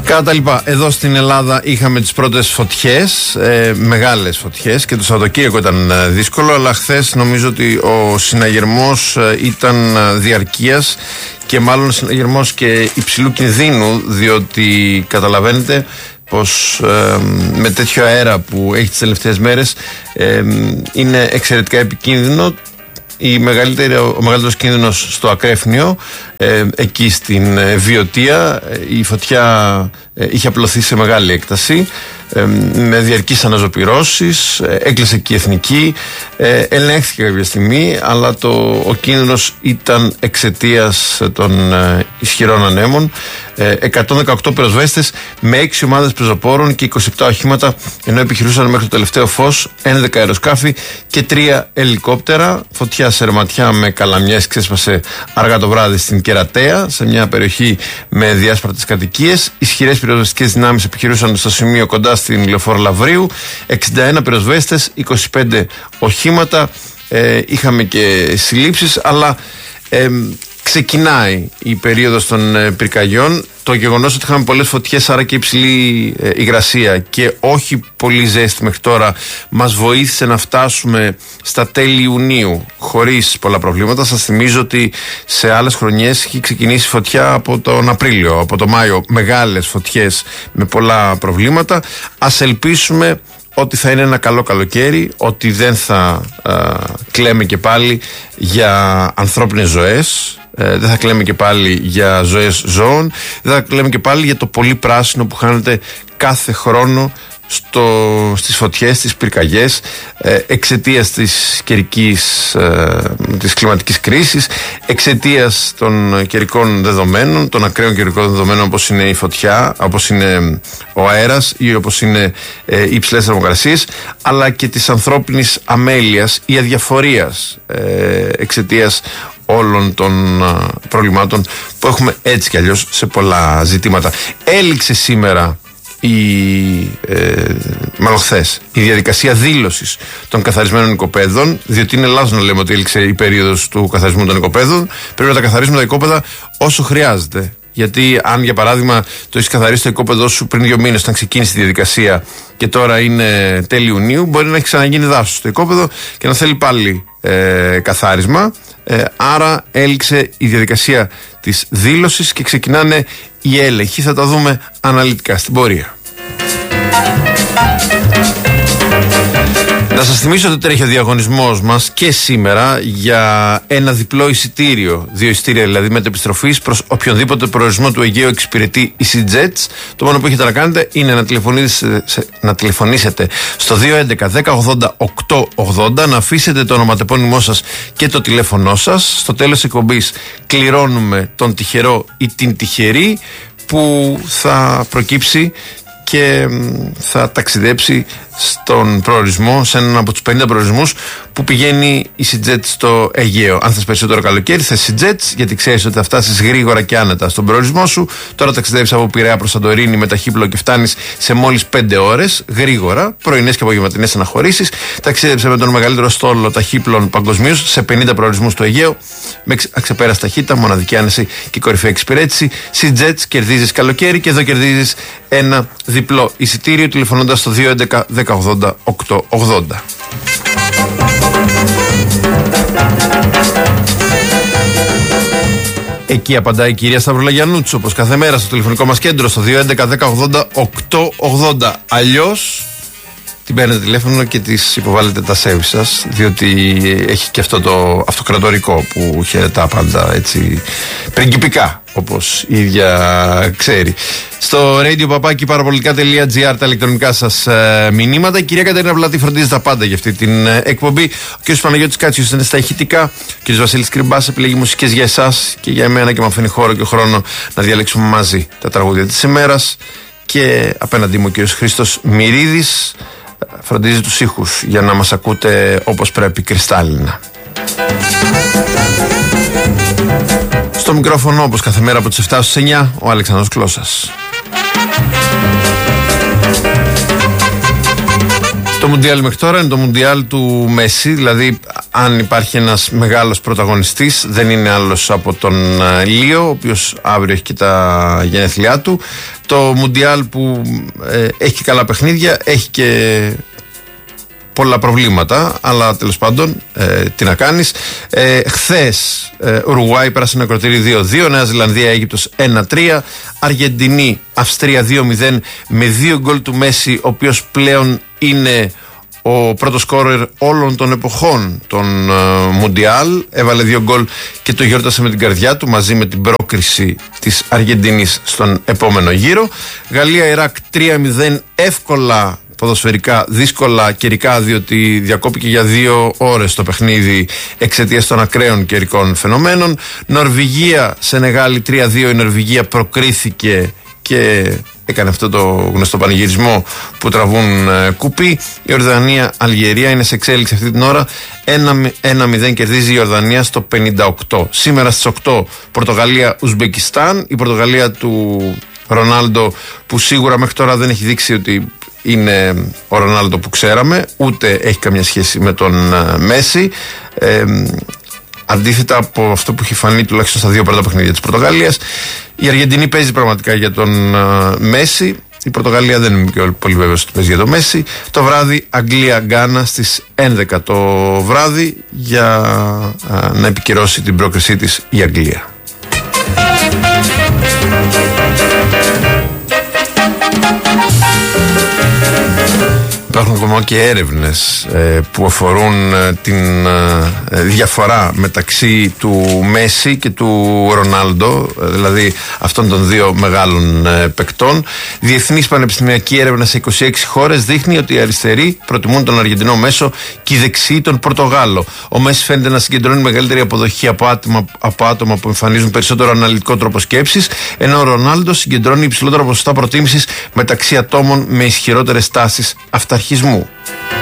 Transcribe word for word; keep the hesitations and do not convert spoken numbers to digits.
Κατά τα λοιπά, εδώ στην Ελλάδα είχαμε τις πρώτες φωτιές, ε, μεγάλες φωτιές, και το Σαββατοκύριακο ήταν ε, δύσκολο, αλλά χθες νομίζω ότι ο συναγερμός ε, ήταν ε, διαρκείας και μάλλον συναγερμός και υψηλού κινδύνου, διότι καταλαβαίνετε πως ε, με τέτοιο αέρα που έχει τις τελευταίες μέρες ε, είναι εξαιρετικά επικίνδυνο. Η μεγαλύτερη, ο μεγαλύτερος κίνδυνος στο Ακρέφνιο, ε, εκεί στην ε, Βιωτία, ε, η φωτιά ε, είχε απλωθεί σε μεγάλη έκταση, ε, με διαρκείς αναζωπυρώσεις, ε, έκλεισε και η εθνική, ε, ελέγχθηκε κάποια στιγμή, αλλά το, ο κίνδυνος ήταν εξαιτίας των ε, ισχυρών ανέμων. ε, εκατόν δεκαοκτώ πυροσβέστες με έξι ομάδες πεζοπόρων και είκοσι επτά οχήματα, ενώ επιχειρούσαν μέχρι το τελευταίο φως έντεκα αεροσκάφη και τρία ελικόπτερα. Φωτιά σε Ρεματιά με καλαμιές ξέσπασε αργά το βράδυ στην Κερατέα, σε μια περιοχή με διάσπαρτες κατοικίες. Ισχυρές πυροσβεστικές δυνάμεις επιχειρούσαν στο σημείο κοντά στην Λεωφόρο Λαυρίου. εξήντα ένα πυροσβέστες, είκοσι πέντε οχήματα. Ε, είχαμε και συλλήψεις, αλλά ε, ξεκινάει η περίοδος των ε, πυρκαγιών. Το γεγονός ότι είχαμε πολλές φωτιές, άρα και υψηλή ε, υγρασία και όχι πολύ ζέστη μέχρι τώρα, μας βοήθησε να φτάσουμε στα τέλη Ιουνίου χωρίς πολλά προβλήματα. Σας θυμίζω ότι σε άλλες χρονιές έχει ξεκινήσει φωτιά από τον Απρίλιο, από τον Μάιο, μεγάλες φωτιές με πολλά προβλήματα. Ας ελπίσουμε ότι θα είναι ένα καλό καλοκαίρι, ότι δεν θα α, κλαίμε και πάλι για ανθρώπινες ζωές, ε, δεν θα κλαίμε και πάλι για ζωές ζώων, δεν θα κλαίμε και πάλι για το πολύ πράσινο που χάνεται κάθε χρόνο στο, στις φωτιές, στις πυρκαγιές, ε, εξαιτίας της καιρικής, ε, της κλιματικής κρίσης, εξαιτίας των καιρικών δεδομένων, των ακραίων καιρικών δεδομένων, όπως είναι η φωτιά, όπως είναι ο αέρας ή όπως είναι ε, οι υψηλές θερμοκρασίες, αλλά και της ανθρώπινης αμέλειας ή αδιαφορίας ε, εξαιτίας όλων των α, προβλημάτων που έχουμε έτσι κι αλλιώς σε πολλά ζητήματα. Έληξε σήμερα η, ε, μάλλον χθες, η διαδικασία δήλωσης των καθαρισμένων οικοπαίδων, διότι είναι λάθος να λέμε ότι έληξε η περίοδος του καθαρισμού των οικοπαίδων. Πρέπει να τα καθαρίσουμε τα οικόπεδα όσο χρειάζεται. Γιατί αν για παράδειγμα το έχει καθαρίσει το οικόπεδό σου πριν δύο μήνες όταν ξεκίνησε τη διαδικασία και τώρα είναι τέλη Ιουνίου, μπορεί να έχει ξαναγίνει δάσος στο οικόπεδο και να θέλει πάλι ε, καθάρισμα. Ε, άρα έληξε η διαδικασία της δήλωσης και ξεκινάνε οι έλεγχοι. Θα τα δούμε αναλυτικά στην πορεία. Να σας θυμίσω ότι τρέχει ο διαγωνισμός μας και σήμερα για ένα διπλό εισιτήριο, δύο εισιτήρια δηλαδή μετεπιστροφής προς οποιονδήποτε προορισμό του Αιγαίου εξυπηρετεί η EasyJets. Το μόνο που έχετε να κάνετε είναι να τηλεφωνήσετε, να τηλεφωνήσετε στο δύο έντεκα δέκα ογδόντα οκτώ ογδόντα, να αφήσετε το ονοματεπώνυμό σας και το τηλέφωνό σας. Στο τέλος εκπομπής κληρώνουμε τον τυχερό ή την τυχερή που θα προκύψει και θα ταξιδέψει στον προορισμό, σε έναν από τους πενήντα προορισμούς που πηγαίνει η EasyJet στο Αιγαίο. Αν θες περισσότερο καλοκαίρι, θες EasyJet, γιατί ξέρεις ότι θα φτάσεις γρήγορα και άνετα στον προορισμό σου. Τώρα ταξιδεύεις από Πειραιά προς Σαντορίνη με ταχύπλο και φτάνεις σε μόλις πέντε ώρες, γρήγορα, πρωινές και απογευματινές αναχωρήσεις. Ταξίδεψε με τον μεγαλύτερο στόλο ταχύπλων παγκοσμίως σε πενήντα προορισμούς του Αιγαίου, με αξεπέραστη ταχύτητα, μοναδική άνεση και κορυφαία εξυπηρέτηση. EasyJet, κερδίζεις καλοκαίρι και εδώ κερδίζεις ένα διπλό εισιτήριο τηλεφωνώντας στο δύο έντεκα δέκα ογδόντα οκτώ ογδόντα. Εκεί απαντάει η κυρία Σταυρολαγιανούτσου, όπως κάθε μέρα στο τηλεφωνικό μας κέντρο στο δύο έντεκα δέκα ογδόντα οκτώ ογδόντα. Αλλιώς την παίρνετε τηλέφωνο και της υποβάλλετε τα σέβη σας, διότι έχει και αυτό το αυτοκρατορικό που χαιρετά πάντα έτσι πριγκιπικά, όπως η ίδια ξέρει. Στο radio παπάκι παραπολιτικά τελεία τζι άρ τα ηλεκτρονικά σας ε, μηνύματα. Η κυρία Κατερίνα Βλάτη φροντίζει τα πάντα για αυτή την ε, εκπομπή. Ο κ. Παναγιώτης Κάτσιος είναι στα ηχητικά. Ο κ. Βασίλης Κρυμπάς επιλέγει μουσικές για εσάς και για εμένα και μου αφήνει χώρο και χρόνο να διαλέξουμε μαζί τα τραγούδια της ημέρας. Και απέναντί μου ο κ. Χρήστος Μυρίδης φροντίζει τους ήχους για να μας ακούτε όπως πρέπει, κρυστάλλινα. Στο μικρόφωνο, όπως κάθε μέρα από τις επτά στις εννιά, ο Αλέξανδρος Κλώσας. Το Μουντιάλ μέχρι τώρα είναι το Μουντιάλ του Μέση, δηλαδή αν υπάρχει ένας μεγάλος πρωταγωνιστής, δεν είναι άλλος από τον ε, Λίο, ο οποίος αύριο έχει και τα γενέθλιά του. Το Μουντιάλ που ε, έχει και καλά παιχνίδια, έχει και πολλά προβλήματα, αλλά τέλος πάντων ε, τι να κάνεις. Ε, χθες ε, Ουρουγουάη πέρασε ένα ακροτήρι δύο δύο, Νέα Ζηλανδία Αίγυπτος ένα τρία, Αργεντινή Αυστρία δύο μηδέν με δύο γκολ του Μέση, ο οποίος πλέον είναι ο πρώτος σκόρερ όλων των εποχών των uh, Μουντιάλ. Έβαλε δύο γκολ και το γιόρτασε με την καρδιά του, μαζί με την πρόκριση της Αργεντινής στον επόμενο γύρο. Γαλλία-Ιράκ τρία μηδέν, εύκολα ποδοσφαιρικά, δύσκολα καιρικά, διότι διακόπηκε για δύο ώρες το παιχνίδι εξαιτίας των ακραίων καιρικών φαινομένων. Νορβηγία-Σενεγάλη τρία δύο, η Νορβηγία προκρίθηκε και έκανε αυτό το γνωστό πανηγυρισμό που τραβούν ε, κουπί. Η Ορδανία-Αλγερία είναι σε εξέλιξη αυτή την ώρα. ένα μηδέν κερδίζει η Ορδανία στο πενήντα οκτώ. Σήμερα στις οκτώ Πορτογαλία-Ουσμπεκιστάν. Η Πορτογαλία του Ρονάλντο, που σίγουρα μέχρι τώρα δεν έχει δείξει ότι είναι ο Ρονάλντο που ξέραμε, ούτε έχει καμία σχέση με τον ε, Μέση. Ε, Αντίθετα από αυτό που έχει φανεί τουλάχιστον στα δύο πρώτα παιχνίδια της Πορτογαλίας, η Αργεντινή παίζει πραγματικά για τον uh, Μέση. Η Πορτογαλία δεν είμαι και πολύ βέβαιος ότι παίζει για τον Μέση. Το βράδυ Αγγλία-Γκάνα στις έντεκα το βράδυ, για uh, να επικυρώσει την πρόκρισή της η Αγγλία. Υπάρχουν ακόμα και έρευνες ε, που αφορούν ε, την ε, διαφορά μεταξύ του Μέση και του Ρονάλντο, ε, δηλαδή αυτών των δύο μεγάλων ε, παικτών. Διεθνής πανεπιστημιακή έρευνα σε είκοσι έξι χώρες δείχνει ότι οι αριστεροί προτιμούν τον Αργεντινό μέσο και οι δεξιοί τον Πορτογάλο. Ο Μέση φαίνεται να συγκεντρώνει μεγαλύτερη αποδοχή από άτομα, από άτομα που εμφανίζουν περισσότερο αναλυτικό τρόπο σκέψης, ενώ ο Ρονάλντο συγκεντρώνει υψηλότερο ποσοστά προτίμησης μεταξύ ατόμων με ισχυρότερες τάσεις αυταρχισμού.